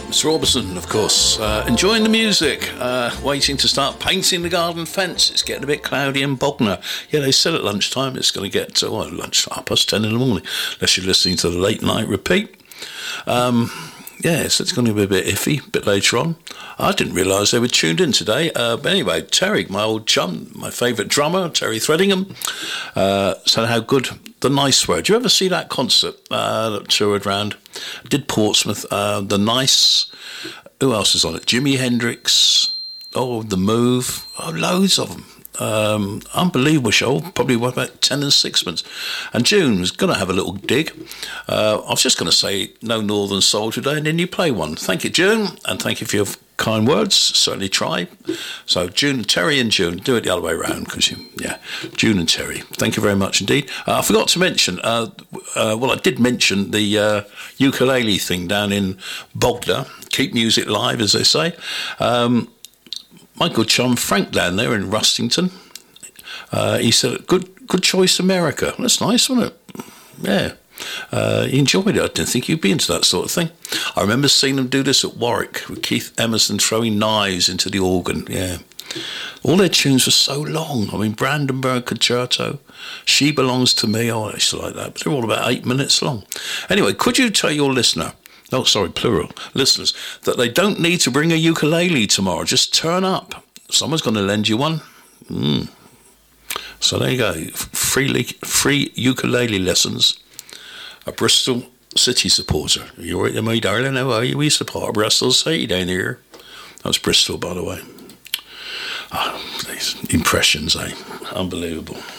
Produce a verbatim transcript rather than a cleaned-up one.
Mister Orbison, of course, uh, enjoying the music, uh, waiting to start painting the garden fence. It's getting a bit cloudy in Bognor. Yeah, they said at lunchtime it's going to get to, well, lunch, half past ten in the morning, unless you're listening to the late night repeat. Um, yeah, so it's going to be a bit iffy a bit later on. I didn't realise they were tuned in today. Uh, but anyway, Terry, my old chum, my favourite drummer, Terry Threadingham, uh, said how good The Nice were. Did you ever see that concert uh, that toured round? Did Portsmouth, uh, The Nice. Who else is on it? Jimi Hendrix. Oh, The Move. Oh, loads of them. Um, unbelievable show. Probably what, about ten and sixpence. And June was going to have a little dig. Uh, I was just going to say no Northern Soul today, and then you play one. Thank you, June, and thank you for your kind words. Certainly try. So June, Terry and June, do it the other way around, because you, yeah, June and Terry. Thank you very much indeed. Uh, I forgot to mention. Uh, uh, well, I did mention the uh, ukulele thing down in Bognor. Keep music live, as they say. Um, My good chum Frank down there in Rustington, uh, he said, good good choice, America. That's nice, wasn't it? Yeah. Uh, he enjoyed it. I didn't think he'd be into that sort of thing. I remember seeing them do this at Warwick with Keith Emerson throwing knives into the organ. Yeah. All their tunes were so long. I mean, Brandenburg Concerto, She Belongs to Me. Oh, I used to like that. But they're all about eight minutes long. Anyway, could you tell your listener, oh, sorry, plural, listeners, that they don't need to bring a ukulele tomorrow. Just turn up. Someone's going to lend you one. Mm. So there you go. Free, free ukulele lessons. A Bristol City supporter. You're right, my darling. How are you? We support Bristol City down here. That was Bristol, by the way. Oh, these impressions, eh? Unbelievable.